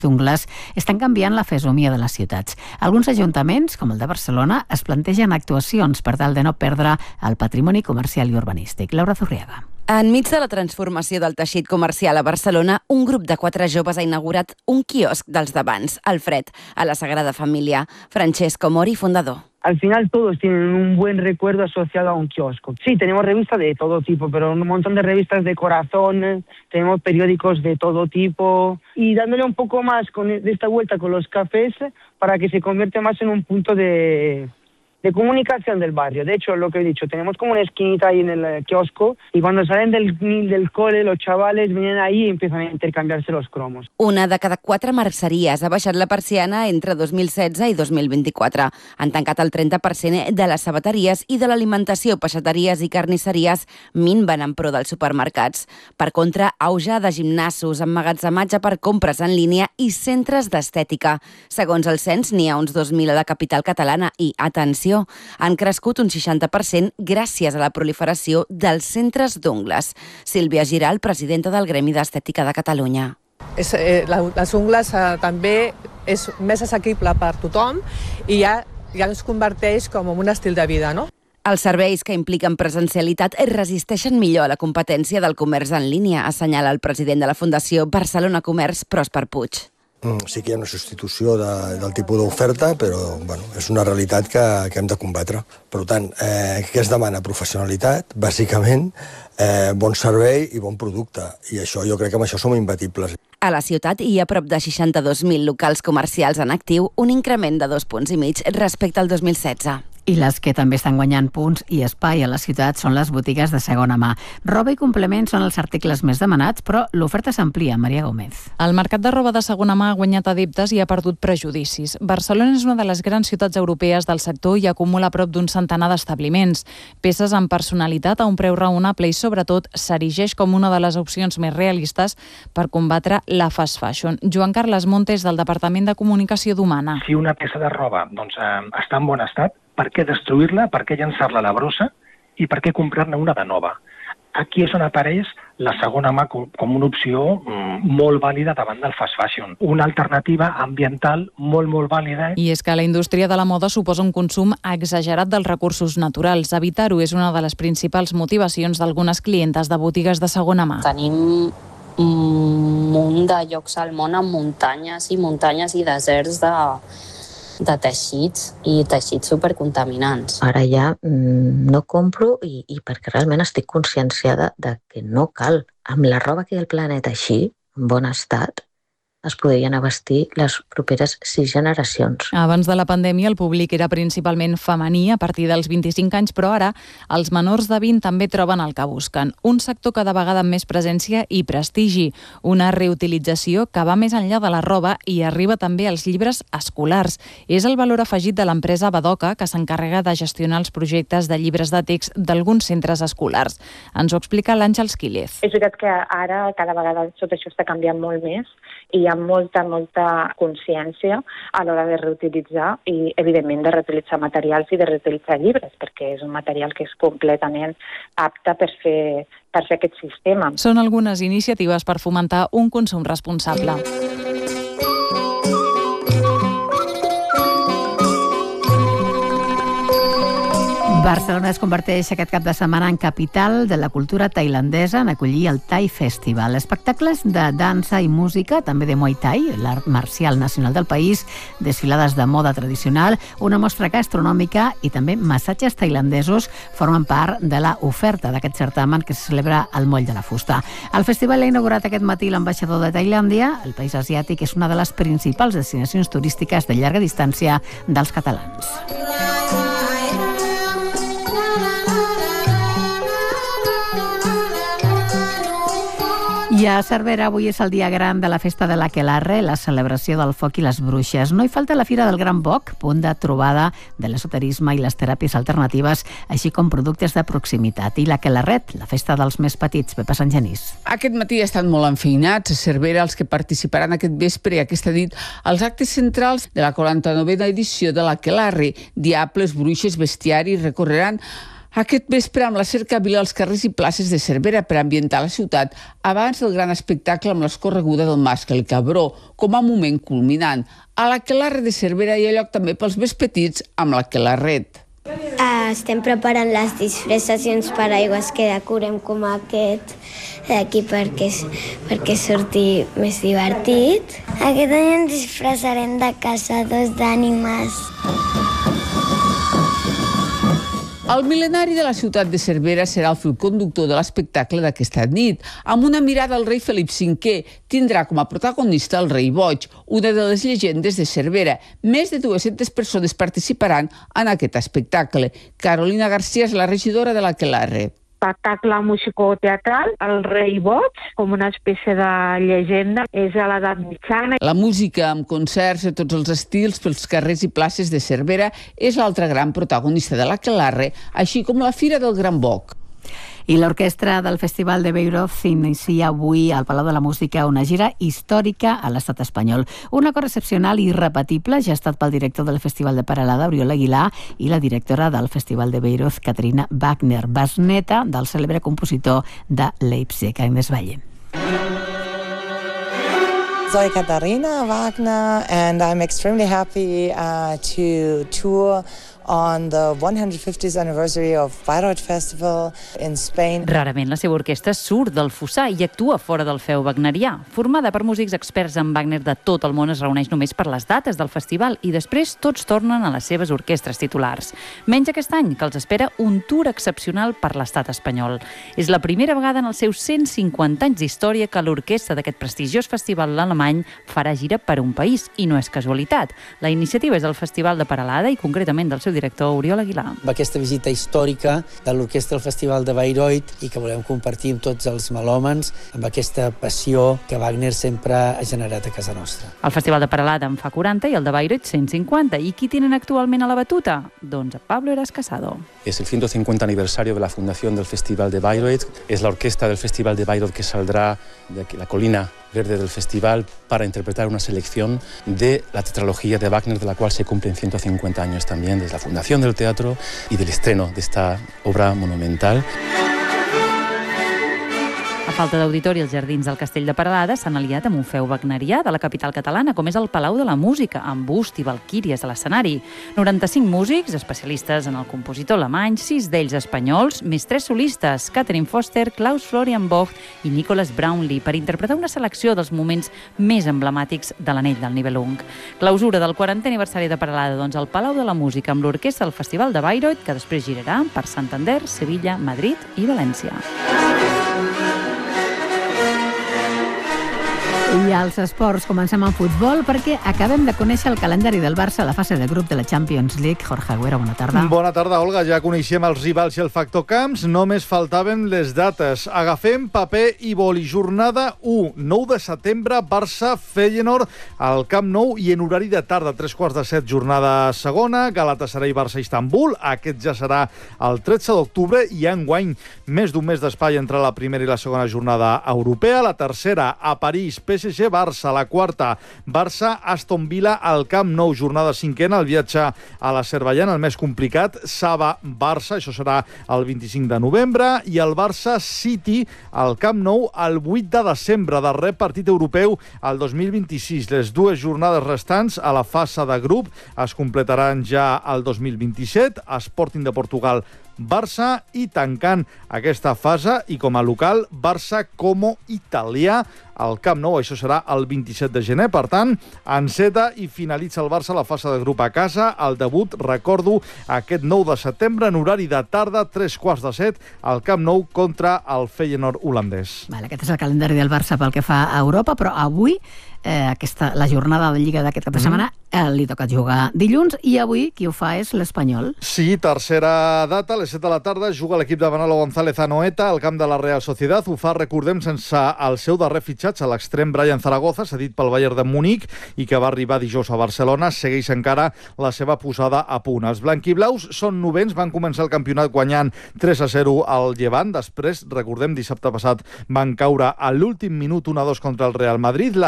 d'ungles estan canviant la fesomia de les ciutats. Alguns ajuntaments, com el de Barcelona, es plantegen actuacions per tal de no perdre el patrimoni comercial i urbanístic. Laura Zurriaga. Enmig de la transformació del teixit comercial a Barcelona, un grup de 4 joves ha inaugurat un quiosc dels d'abans, al Fred, a la Sagrada Familia. Francesco Mori, fundador. Al final todos tienen un buen recuerdo asociado a un kiosco. Sí, tenemos revistas de todo tipo, pero un montón de revistas de corazón, tenemos periódicos de todo tipo y dándole un poco más de esta vuelta con los cafés para que se convierta más en un punto de comunicación del barrio. De hecho, lo que he dicho, tenemos como una esquinita ahí en el kiosco y cuando salen del cole, los chavales vienen ahí y empiezan a intercambiarse los cromos. Una de cada 4 merceries ha baixat la persiana entre 2016 i 2024. Han tancat el 30% de les sabateries i de l'alimentació, peixateries i carnisseries minven en pro dels supermercats. Per contra, auge de gimnasos, emmagatzematge per compres en línia i centres d'estètica. Segons el cens, n'hi ha uns 2.000 a la capital catalana i, atenció, han crescut un 60% gràcies a la proliferació dels centres d'ungles. Sílvia Giral, presidenta del Gremi d'Estètica de Catalunya. Les ungles també és més assequible per tothom i ja es converteix com en un estil de vida, no? Els serveis que impliquen presencialitat resisteixen millor a la competència del comerç en línia, assenyala el president de la Fundació Barcelona Comerç, Pròsper Puig. Sí que hi ha una substitució del tipus d'oferta, però és una realitat que hem de combatre. Per tant, què es demana? Professionalitat, bàsicament, bon servei i bon producte. I això, jo crec que amb això som imbatibles. A la ciutat hi ha prop de 62.000 locals comercials en actiu, un increment de 2,5 punts respecte al 2016. I les que també estan guanyant punts i espai a la ciutat són les botigues de segona mà. Roba i complements són els articles més demanats, però l'oferta s'amplia. Maria Gómez. El mercat de roba de segona mà ha guanyat adeptes i ha perdut prejudicis. Barcelona és una de les grans ciutats europees del sector i acumula prop d'un centenar d'establiments. Peces amb personalitat a un preu raonable i, sobretot, s'erigeix com una de les opcions més realistes per combatre la fast fashion. Joan Carles Montes, del Departament de Comunicació d'Humana. Si una peça de roba està en bon estat, per què destruir-la, per què llançar-la a la brossa i per què comprar-ne una de nova? Aquí és on apareix la segona mà com una opció molt vàlida davant del fast fashion. Una alternativa ambiental molt vàlida. I és que la indústria de la moda suposa un consum exagerat dels recursos naturals. Evitar-ho és una de les principals motivacions d'algunes clientes de botigues de segona mà. Tenim un munt de llocs al món amb muntanyes i deserts de teixits i teixits supercontaminants. Ara ja no compro i perquè realment estic conscienciada de que no cal. Amb la roba que hi ha al planeta així, en bon estat, es podrien abastir les properes 6 generacions. Abans de la pandèmia, el públic era principalment femení a partir dels 25 anys, però ara els menors de 20 també troben el que busquen. Un sector cada vegada amb més presència i prestigi. Una reutilització que va més enllà de la roba i arriba també als llibres escolars. És el valor afegit de l'empresa Badoca, que s'encarrega de gestionar els projectes de llibres de text d'alguns centres escolars. Ens ho explica l'Àngel Esquílez. És veritat que ara cada vegada tot això està canviant molt més i hi ha molta consciència a l'hora de reutilitzar i, evidentment, de reutilitzar materials i de reutilitzar llibres, perquè és un material que és completament apte per fer aquest sistema. Són algunes iniciatives per fomentar un consum responsable. Barcelona es converteix aquest cap de setmana en capital de la cultura tailandesa en acollir el Thai Festival. Espectacles de dansa i música, també de Muay Thai, l'art marcial nacional del país, desfilades de moda tradicional, una mostra gastronòmica i també massatges tailandesos formen part de l'oferta d'aquest certamen que se celebra al Moll de la Fusta. El festival l'ha inaugurat aquest matí l'ambaixador de Tailàndia. El país asiàtic és una de les principals destinacions turístiques de llarga distància dels catalans. I a Cervera avui és el dia gran de la festa de l'Aquelarre, la celebració del foc i les bruixes. No hi falta la Fira del Gran Boc, punt de trobada de l'esoterisme i les teràpies alternatives, així com productes de proximitat. I l'Aquelarret, la festa dels més petits, Pepa Sant Genís. Aquest matí estan molt enfeinats a Cervera els que participaran aquest vespre i aquesta nit als actes centrals de la 49a edició de l'Aquelarre. Diables, bruixes, bestiaris recorreran Aquest vespre, amb la cercavila als carrers i places de Cervera per ambientar la ciutat, abans del gran espectacle amb l'escorreguda del Mascle, el Cabró, com a moment culminant. A l'Aquelarre de Cervera hi ha lloc també pels més petits amb l'Aquelarret. Estem preparant les disfressacions per aigües que decorem com aquest d'aquí perquè surti més divertit. Aquest any ens disfressarem de caçadors d'ànimes. El mil·lenari de la ciutat de Cervera serà el fil conductor de l'espectacle d'aquesta nit. Amb una mirada al rei Felip V, tindrà com a protagonista el rei Boig, una de les llegendes de Cervera. Més de 200 persones participaran en aquest espectacle. Carolina García és la regidora de l'Aquelarre. Espectacle musicoteatral, el rei Boig, com una espècie de llegenda, és a l'edat mitjana. La música amb concerts de tots els estils pels carrers i places de Cervera és l'altre gran protagonista de l'Aquelarre, així com la Fira del Gran Boc. I l'orquestra del Festival de Bayreuth s'inicia avui al Palau de la Música una gira històrica a l'estat espanyol. Un acord excepcional i irrepetible gestat pel director del Festival de Peralada, Oriol Aguilar, i la directora del Festival de Bayreuth, Caterina Wagner, besneta del cèlebre compositor de Leipzig, Agnes Valle. Soy Caterina Wagner and I'm extremely happy to tour on the 150th anniversary of Bayreuth Festival in Spain. Rarament la seva orquestra surt del fossar i actua fora del feu wagnerià. Formada per músics experts en Wagner de tot el món, es reuneix només per les dates del festival i després tots tornen a les seves orquestres titulars. Menys aquest any, que els espera un tour excepcional per l'estat espanyol. És la primera vegada en els seus 150 anys d'història que l'orquestra d'aquest prestigiós festival alemany farà gira per un país, i no és casualitat. La iniciativa és del Festival de Peralada i concretament del seu director Oriol Aguilar. Amb aquesta visita històrica de l'orquestra del Festival de Bayreuth i que volem compartir amb tots els melòmens, amb aquesta passió que Wagner sempre ha generat a casa nostra. El Festival de Peralada en fa 40 i el de Bayreuth 150. I qui tienen actualment a la batuta? Doncs Pablo Eras Casado. Es el 150 aniversario de la fundación del Festival de Bayreuth. Es la orquesta del Festival de Bayreuth que saldrá de la colina verde del festival para interpretar una selección de la tetralogía de Wagner, de la cual se cumplen 150 años también, desde la fundación del teatro y del estreno de esta obra monumental. A falta d'auditori, els jardins del Castell de Peralada s'han aliat amb un feu wagnerià de la capital catalana, com és el Palau de la Música, amb bust i valquíries a l'escenari. 95 músics, especialistes en el compositor alemany, 6 d'ells espanyols, més 3 solistes, Catherine Foster, Klaus Florian Vogt i Nicholas Brownlee, per interpretar una selecció dels moments més emblemàtics de l'anell del Nibelung. Clausura del 40è aniversari de Peralada, doncs, al Palau de la Música, amb l'orquestra del Festival de Bayreuth, que després girarà per Santander, Sevilla, Madrid i València. I als esports comencem amb futbol perquè acabem de conèixer el calendari del Barça a la fase de grup de la Champions League. Jorge Agüero, bona tarda. Bona tarda, Olga. Ja coneixem els rivals i el factor camps. Només faltaven les dates. Agafem paper i boli. Jornada 1, 9 de setembre, Barça-Feyenoord al Camp Nou i en horari de tarda, 6:45, jornada segona, Galatasaray Barça-Istanbul. Aquest ja serà el 13 d'octubre i enguany més d'un mes d'espai entre la primera i la segona jornada europea. La tercera, a París, PSG-Barça, la quarta, Barça-Aston Villa al Camp Nou, jornada cinquena, el viatge a l'Azerbaidjan, el més complicat, Saba-Barça, això serà el 25 de novembre, i el Barça-City al Camp Nou el 8 de desembre, darrer partit europeu al 2026. Les dues jornades restants a la fase de grup es completaran ja al 2027, Sporting de Portugal, Barça, i tancant aquesta fase i com a local Barça como italià al Camp Nou. Això serà el 27 de gener. Per tant, enceta i finalitza el Barça la fase de grup a casa. El debut, recordo, aquest 9 de setembre en horari de tarda, 6:45, al Camp Nou contra el Feyenoord holandès. Aquest és el calendari del Barça pel que fa a Europa, però avui la jornada de Lliga d'aquest cap de setmana li toca jugar dilluns i avui qui ho fa és l'Espanyol. Sí, tercera data, a les 7 de la tarda juga l'equip de Manolo González Anoeta al camp de la Real Sociedad. Ho fa, recordem, sense el seu darrer fitxatge, l'extrem Brian Zaragoza, cedit pel Bayern de Munic i que va arribar dijous a Barcelona. Segueix encara la seva posada a punt. Els blanquiblaus són novens, van començar el campionat guanyant 3-0 al Llevant. Després, recordem, dissabte passat van caure a l'últim minut 1-2 contra el Real Madrid. La Real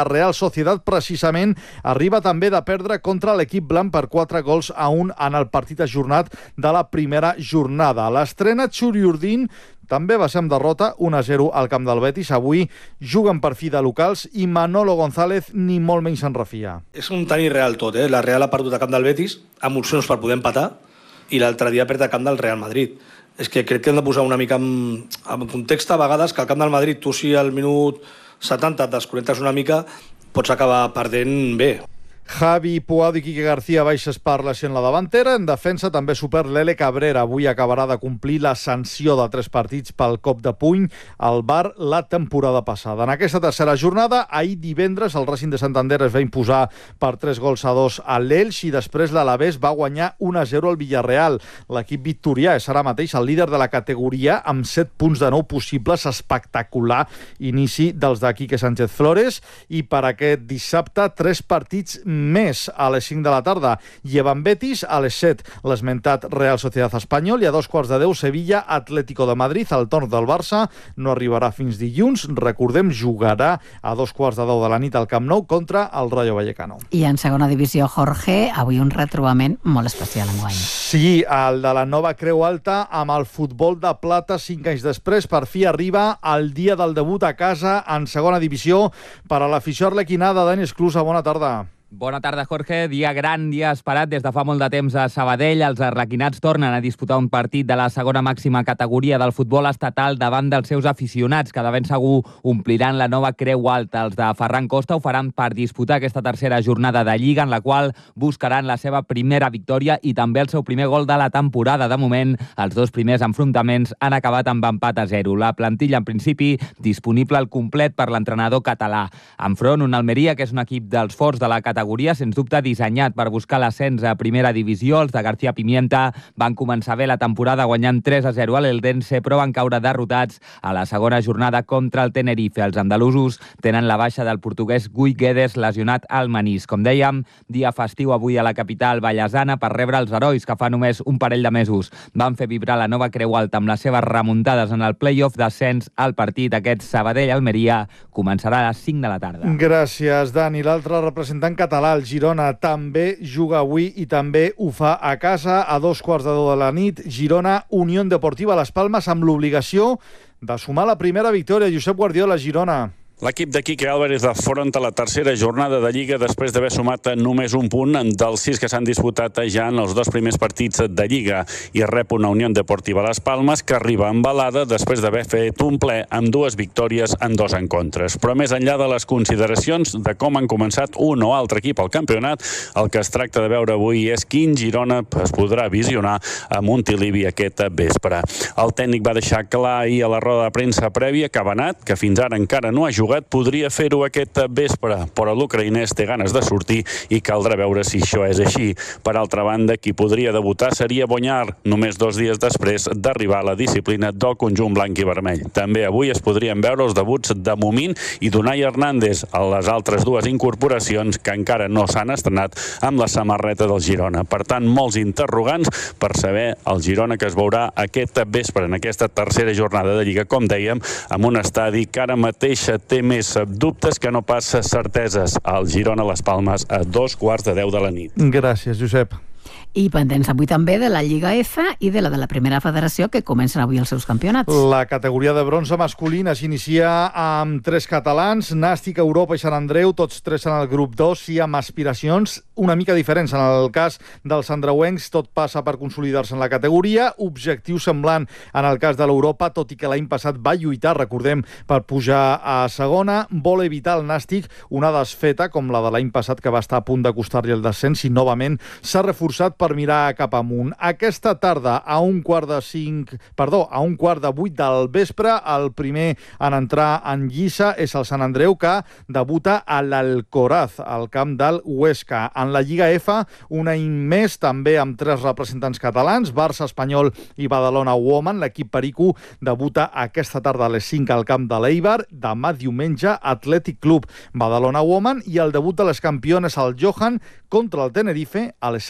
Sociedad precisament arriba també de perdre contra l'equip blanc per 4-1 en el partit ajornat de la primera jornada. L'estrena Txuri-Urdin també va ser amb derrota 1-0 al camp del Betis. Avui juguen per fi de locals i Manolo González ni molt menys se'n refia. És un tan irreal tot, La Real ha perdut a camp del Betis amb opcions per poder empatar i l'altre dia perd a camp del Real Madrid. És que crec que hem de posar una mica en context a vegades que al camp del Madrid tu si al minut 70 et desconnectes una mica pots acabar perdent bé. Javi Puado i Quique García baixes per lesió en la davantera. En defensa també super l'Ele Cabrera. Avui acabarà de complir la sanció de 3 partits pel cop de puny al Bar la temporada passada. En aquesta tercera jornada, ahir divendres, el Racing de Santander es va imposar per 3-2 a l'Elx i després l'Alavés va guanyar 1-0 al Villarreal. L'equip victorià és ara mateix el líder de la categoria amb 7 punts de 9 possibles. Espectacular inici dels de Quique Sánchez Flores i per aquest dissabte 3 partits més a les 5 de la tarda. Llevan Betis a les 7, l'esmentat Real Sociedad Espanyol i a 2:15 Sevilla Atlético de Madrid. El torn del Barça no arribarà fins dilluns. Recordem, jugarà a 2:10 de la nit al Camp Nou contra el Rayo Vallecano. I en segona divisió, Jorge, avui un retrobament molt especial enguany. Sí, el de la nova Creu Alta amb el futbol de plata 5 anys després. Per fi arriba el dia del debut a casa en segona divisió per a l'afició arlequinada. Dani Esclusa, bona tarda. Bona tarda, Jorge. Dia gran, dia esperat des de fa molt de temps a Sabadell. Els arlequinats tornen a disputar un partit de la segona màxima categoria del futbol estatal davant dels seus aficionats, que de ben segur ompliran la nova Creu Alta. Els de Ferran Costa ho faran per disputar aquesta tercera jornada de Lliga, en la qual buscaran la seva primera victòria i també el seu primer gol de la temporada. De moment, els 2 primers enfrontaments han acabat amb empat a 0. La plantilla, en principi, disponible al complet per l'entrenador català. Enfront, un Almeria, que és un equip dels forts de la categoria, sens dubte dissenyat per buscar l'ascens a primera divisió. Els de García Pimienta van començar bé la temporada guanyant 3-0 a l'Eldense, però van caure derrotats a la segona jornada contra el Tenerife. Els andalusos tenen la baixa del portuguès Guy Guedes, lesionat al menisc. Com dèiem, dia festiu avui a la capital ballesana per rebre els herois, que fa només un parell de mesos van fer vibrar la nova Creu Alta amb les seves remuntades en el play-off d'ascens. El partit, aquest Sabadell-Almeria, començarà a les 5 de la tarda. Gràcies, Dani. L'altre representant català, el Girona, també juga avui i també ho fa a casa a 2:15 de la nit. Girona, Unión Deportiva Las Palmas, amb l'obligació de sumar la primera victòria. Josep Guardiola, Girona. L'equip de Quique Álvarez afronta la tercera jornada de Lliga després d'haver sumat només un punt dels 6 que s'han disputat ja en els 2 primers partits de Lliga i rep una Unió Deportiva Las Palmas que arriba embalada després d'haver fet un ple amb 2 victòries en 2 encontres. Però més enllà de les consideracions de com han començat un o altre equip al campionat, el que es tracta de veure avui és quin Girona es podrà visionar a Montilivi aquest vespre. El tècnic va deixar clar ahir a la roda de premsa prèvia que Benat, que fins ara encara no ha jugat, podria fer-ho aquest vespre, però l'ucraïnès té ganes de sortir i caldrà veure si això és així. Per altra banda, qui podria debutar seria Bonyar, només 2 dies després d'arribar a la disciplina del conjunt blanc i vermell. També avui es podrien veure els debuts de Momín i d'Unai Hernández, a les altres 2 incorporacions que encara no s'han estrenat amb la samarreta del Girona. Per tant, molts interrogants per saber el Girona que es veurà aquest vespre en aquesta tercera jornada de Lliga, com dèiem, amb un estadi que ara mateix té més dubtes que no pas certeses. El Girona Las Palmas a 2:15 de la nit. Gràcies, Josep. I pendents avui també de la Lliga F i de la Primera Federació, que comencen avui els seus campionats. La categoria de bronze masculina s'inicia amb 3 catalans, Nàstic, Europa i Sant Andreu, tots 3 en el grup 2 i amb aspiracions una mica diferents. En el cas dels andreuencs, tot passa per consolidar-se en la categoria, objectiu semblant en el cas de l'Europa, tot i que l'any passat va lluitar, recordem, per pujar a segona. Vol evitar el Nàstic una desfeta com la de l'any passat, que va estar a punt de costar-li el descens, i novament s'ha reforçat per mirar cap amunt. Aquesta tarda, a 1:15 del vespre, el primer en entrar en lliça és el Sant Andreu, que debuta a l'Alcoraz, al camp del Huesca. En la Lliga F, un any més, també amb 3 representants catalans, Barça, Espanyol i Badalona Women. L'equip perico debuta aquesta tarda a les 5 al camp de l'Eibar. Demà diumenge, Atlètic Club Badalona Women, i el debut de les campiones al Johan contra el Tenerife a les 7 de la tarda.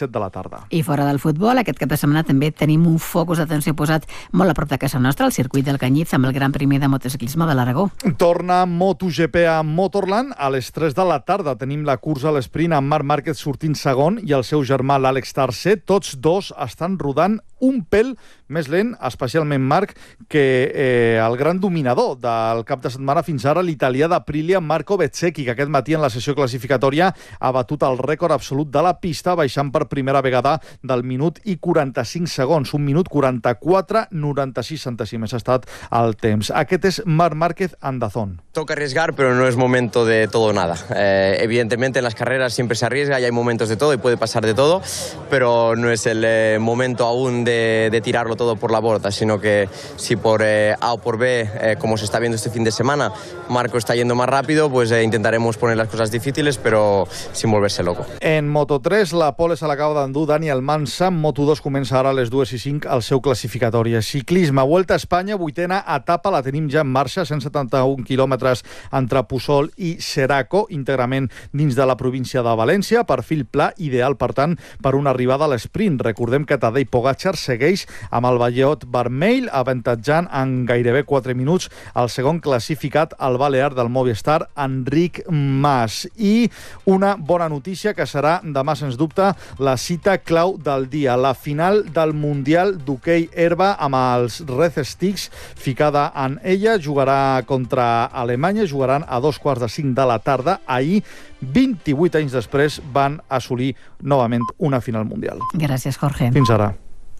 tarda. I fora del futbol, aquest cap de setmana també tenim un focus d'atenció posat molt a prop de casa nostra, al circuit del Canyís, amb el Gran Premi de motociclisme de l'Aragó. Torna MotoGP a Motorland. A les 3 de la tarda tenim la cursa a l'esprint amb Marc Márquez sortint segon i el seu germà, l'Àlex tercer. Tots dos estan rodant un pèl més lent, especialment Marc, que el gran dominador del cap de setmana fins ara, l'italià d'Aprilia, Marco Bezzecchi, que aquest matí en la sessió classificatòria ha batut el rècord absolut de la pista, baixant per primera vegada del minut i 45 segons. 1 minut 44, 96 centèsimes ha estat el temps. Aquest és Marc Márquez en DAZN. Toca arriesgar, pero no es momento de todo o nada. Evidentemente en las carreras siempre se arriesga y hay momentos de todo y puede pasar de todo, pero no es el momento aún de tirarlo todo por la borda, sino que si por A o por B, como se está viendo este fin de semana, Marco está yendo más rápido, pues intentaremos poner las cosas difíciles, pero sin volverse loco. En Moto3, la pole se l'acaba d'endur Daniel Mansa. En Moto2 comença ara a les 2:05 el seu classificatori. Ciclisme, Vuelta a Espanya, 8ª etapa, la tenim ja en marxa, 171 quilòmetres entre Puçol i Ceraco, íntegrament dins de la província de València, perfil pla, ideal, per tant, per una arribada a l'esprint. Recordem que Tadej Pogačar segueix amb el vellot vermell, avantatjant en gairebé 4 minuts el segon classificat, el balear del Movistar, Enric Mas. I una bona notícia que serà demà, sens dubte, la cita clau del dia, la final del Mundial d'hoquei herba amb els Red Sticks ficada en ella. Jugarà contra Alemanya, jugaran a 2:45 de la tarda. Ahir, 28 anys després, van assolir novament una final mundial. Gràcies, Jorge. Fins ara.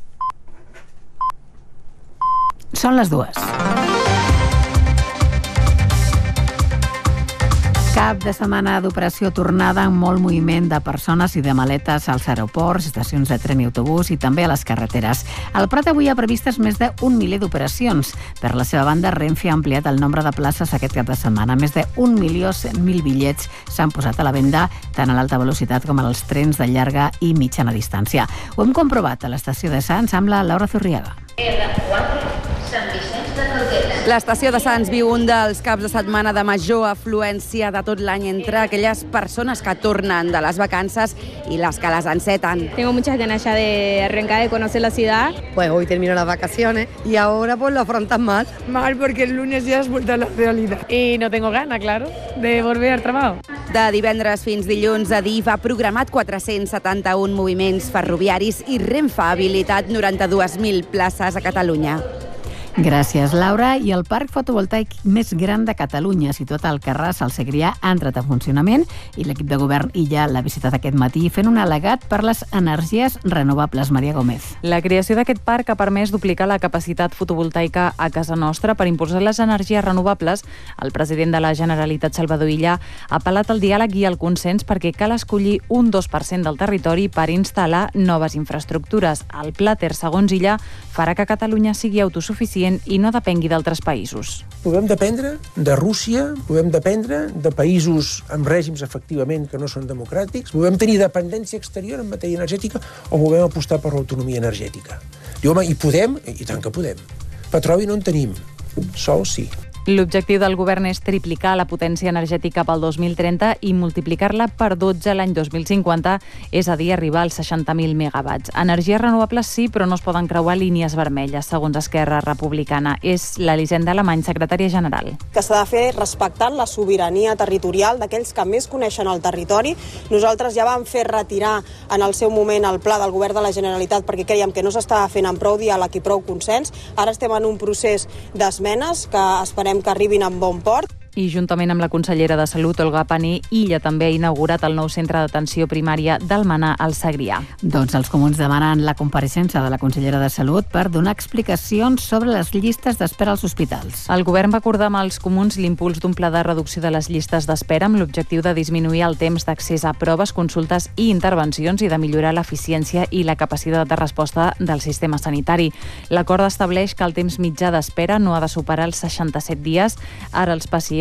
Són les 2. Cap de setmana d'operació tornada amb molt moviment de persones i de maletes als aeroports, estacions de tren i autobús i també a les carreteres. El Prat avui ha previstes més d'1 miler d'operacions. Per la seva banda, Renfe ha ampliat el nombre de places aquest cap de setmana. Més de 1.100.000 bitllets s'han posat a la venda tant a l'alta velocitat com als trens de llarga i mitjana distància. Ho hem comprovat a l'estació de Sants amb la Laura Zurriaga. L'estació de Sants viu un dels caps de setmana de major afluència de tot l'any entre aquelles persones que tornen de les vacances i les que les enceten. Tengo muchas ganas ya de arrancar, de conocer la ciudad. Pues hoy termino las vacaciones y ahora pues lo afrontas mal. Mal porque el lunes ya has vuelto a la realidad. Y no tengo ganas, claro, de volver al trabajo. De divendres fins dilluns, Adif ha programat 471 moviments ferroviaris i Renfe ha habilitat 92.000 places a Catalunya. Gràcies, Laura. I el parc fotovoltaic més gran de Catalunya, situat al Carràs, al Segrià, ha entrat en funcionament i l'equip de govern ja l'ha visitat aquest matí fent un al·legat per les energies renovables. Maria Gómez. La creació d'aquest parc ha permès duplicar la capacitat fotovoltaica a casa nostra. Per impulsar les energies renovables, el president de la Generalitat, Salvador Illa, ha apel·lat al diàleg i al consens perquè cal escollir un 2% del territori per instal·lar noves infraestructures. El Pla Ter, segons Illa, farà que Catalunya sigui autosuficient i no depengui d'altres països. Podem dependre de Rússia, podem dependre de països amb règims efectivament que no són democràtics, podem tenir dependència exterior en matèria energètica o podem apostar per l'autonomia energètica. Diu, home, i podem? I tant que podem. Petroli no en tenim, sol sí. L'objectiu del govern és triplicar la potència energètica pel 2030 i multiplicar-la per 12 l'any 2050, és a dir, arribar als 60.000 megawatts. Energies renovables sí, però no es poden creuar línies vermelles, segons Esquerra Republicana. És l'Elisenda Alemany, secretària general. Que s'ha de fer respectant la sobirania territorial d'aquells que més coneixen el territori. Nosaltres ja vam fer retirar en el seu moment el pla del govern de la Generalitat perquè creiem que no s'estava fent amb prou diàleg i prou consens. Ara estem en un procés d'esmenes que esperem que arribin amb bon port. I juntament amb la consellera de Salut, Olga Paní, Illa també ha inaugurat el nou centre d'atenció primària d'Almenar al Segrià. Doncs els comuns demanen la compareixença de la consellera de Salut per donar explicacions sobre les llistes d'espera als hospitals. El govern va acordar amb els comuns l'impuls d'un pla de reducció de les llistes d'espera amb l'objectiu de disminuir el temps d'accés a proves, consultes i intervencions i de millorar l'eficiència i la capacitat de resposta del sistema sanitari. L'acord estableix que el temps mitjà d'espera no ha de superar els 67 dies. Ara els pacients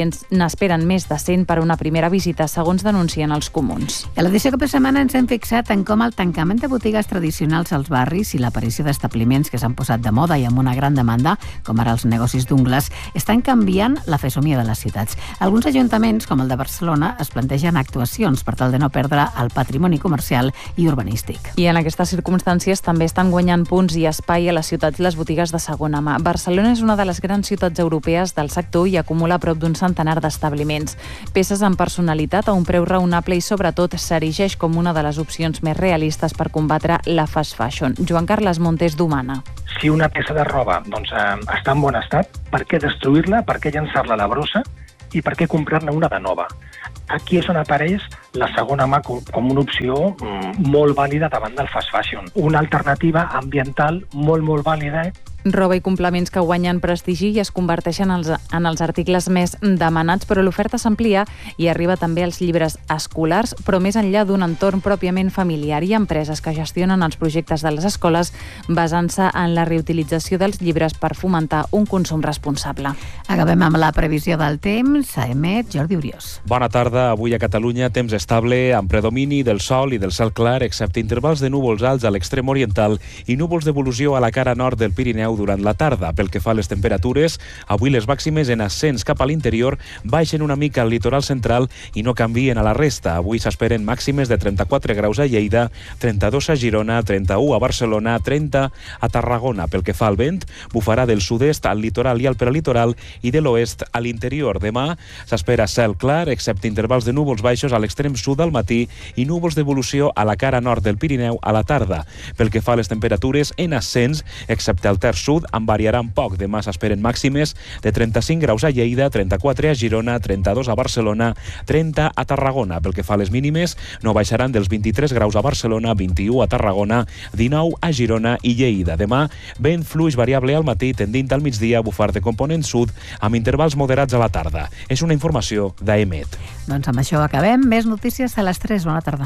clients n'esperen més de 100 per una primera visita, segons denuncien els comuns. A l'edició cap de setmana ens hem fixat en com el tancament de botigues tradicionals als barris i l'aparició d'establiments que s'han posat de moda i amb una gran demanda, com ara els negocis d'ungles, estan canviant la fesomia de les ciutats. Alguns ajuntaments, com el de Barcelona, es plantegen actuacions per tal de no perdre el patrimoni comercial i urbanístic. I en aquestes circumstàncies també estan guanyant punts i espai a les ciutats les botigues de segona mà. Barcelona és una de les grans ciutats europees del sector i acumula prop d'un centenar d'establiments. Peces amb personalitat a un preu raonable i sobretot s'erigeix com una de les opcions més realistes per combatre la fast fashion. Joan Carles Montes d'Humana. Si una peça de roba està en bon estat, per què destruir-la, per què llançar-la a la brossa i per què comprar-ne una de nova? Aquí és on apareix la segona mà com una opció molt vàlida davant del fast fashion. Una alternativa ambiental molt vàlida. Roba i complements que guanyen prestigi i es converteixen en els articles més demanats, però l'oferta s'amplia i arriba també als llibres escolars, però més enllà d'un entorn pròpiament familiar. Hi ha empreses que gestionen els projectes de les escoles basant-se en la reutilització dels llibres per fomentar un consum responsable. Acabem amb la previsió del temps. A Emet, Jordi Uriós. Bona tarda. Avui a Catalunya temps estable amb predomini del sol i del cel clar, excepte intervals de núvols alts a l'extrem oriental i núvols d'evolució a la cara nord del Pirineu durant la tarda. Pel que fa a les temperatures, avui les màximes en ascens cap a l'interior baixen una mica al litoral central i no canvien a la resta. Avui s'esperen màximes de 34 graus a Lleida, 32 a Girona, 31 a Barcelona, 30 a Tarragona. Pel que fa al vent, bufarà del sud-est al litoral i al prelitoral i de l'oest a l'interior. Demà s'espera cel clar, excepte intervals de núvols baixos a l'extrem sud al matí i núvols d'evolució a la cara nord del Pirineu a la tarda. Pel que fa a les temperatures, en ascens, excepte al terç sud, en variaran poc. Demà s'esperen màximes de 35 graus a Lleida, 34 a Girona, 32 a Barcelona, 30 a Tarragona. Pel que fa a les mínimes, no baixaran dels 23 graus a Barcelona, 21 a Tarragona, 19 a Girona i Lleida. Demà, vent fluix variable al matí, tendint al migdia a bufar de component sud, amb intervals moderats a la tarda. És una informació d'Emet. Doncs amb això acabem. Més notícies a les 3. Bona tarda.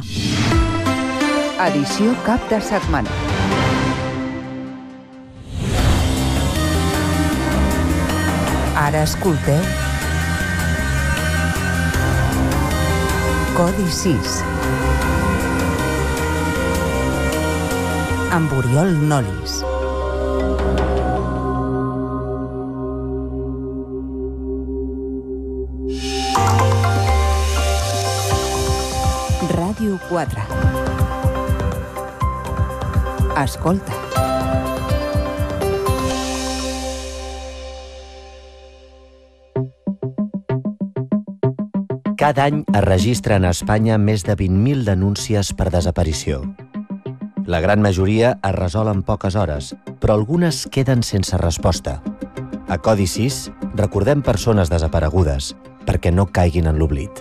Edició cap de setmana. Ara escolteu Codi 6 amb Oriol Nolis. Ràdio 4. Escolta. Cada any es registren a Espanya més de 20.000 denúncies per desaparició. La gran majoria es resol en poques hores, però algunes queden sense resposta. A Codi 6 recordem persones desaparegudes perquè no caiguin en l'oblit.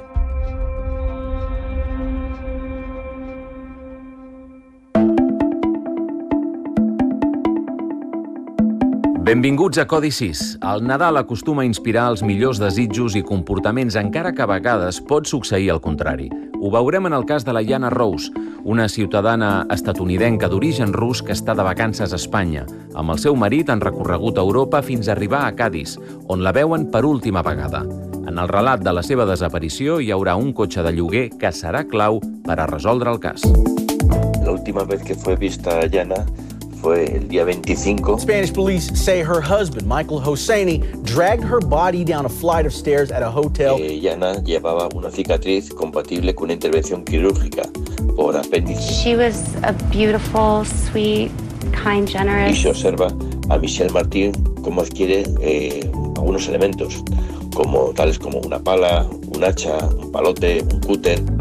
Benvinguts a Codi 6. El Nadal acostuma a inspirar els millors desitjos i comportaments, encara que a vegades pot succeir el contrari. Ho veurem en el cas de la Yana Rose, una ciutadana estatunidenca d'origen rus que està de vacances a Espanya. Amb el seu marit han recorregut Europa fins a arribar a Cádiz, on la veuen per última vegada. En el relat de la seva desaparició hi haurà un cotxe de lloguer que serà clau per a resoldre el cas. La última vez que fue vista Yana fue el día 25. Spanish police say her husband, Michael Hosseini, dragged her body down a flight of stairs at a hotel. Yana llevaba una cicatriz compatible con una intervención quirúrgica por apéndice. She was a beautiful, sweet, kind, generous. Y se observa a Michelle Martín cómo adquiere algunos elementos, tales como una pala, un hacha, un palote, un cúter.